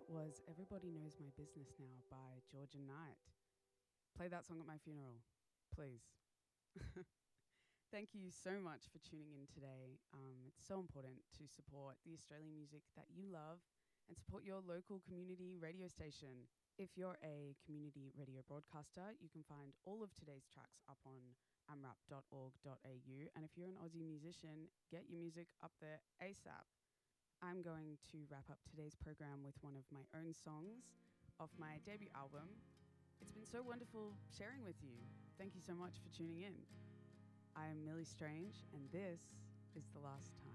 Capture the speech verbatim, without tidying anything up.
That was Everybody Knows My Business Now by Georgia Knight. Play that song at my funeral, please. Thank you so much for tuning in today. Um, it's so important to support the Australian music that you love and support your local community radio station. If you're a community radio broadcaster, you can find all of today's tracks up on amrap dot org dot a u. And if you're an Aussie musician, get your music up there ASAP. I'm going to wrap up today's program with one of my own songs off my debut album. It's been so wonderful sharing with you. Thank you so much for tuning in. I am Millie Strange, and this is The Last Time.